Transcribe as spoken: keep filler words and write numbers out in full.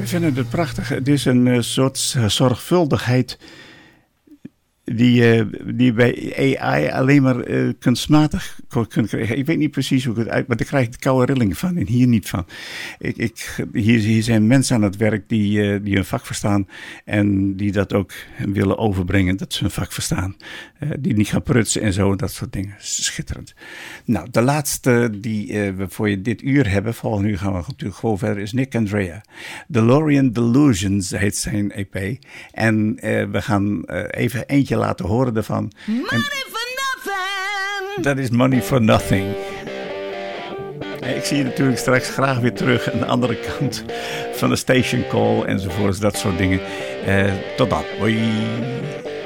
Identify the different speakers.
Speaker 1: We vinden het prachtig. Het is een uh, soort zorgvuldigheid die, uh, die je bij A I alleen maar uh, kunstmatig kunt krijgen. Ik weet niet precies hoe ik het uit, maar daar krijg ik de koude rillingen van en hier niet van. Ik, ik, hier, hier zijn mensen aan het werk die, uh, die hun vak verstaan en die dat ook willen overbrengen, dat ze hun vak verstaan. Uh, die niet gaan prutsen en zo, dat soort dingen. Schitterend. Nou, de laatste die uh, we voor je dit uur hebben, volgende uur gaan we natuurlijk gewoon verder, is Nick Andrea. DeLorean Delusions heet zijn E P. En uh, we gaan uh, even eentje laten horen ervan.
Speaker 2: Money en for nothing!
Speaker 1: Dat is Money for Nothing. Ik zie je natuurlijk straks graag weer terug aan de andere kant van de station call enzovoorts, dat soort dingen. Uh, tot dan. Hoi.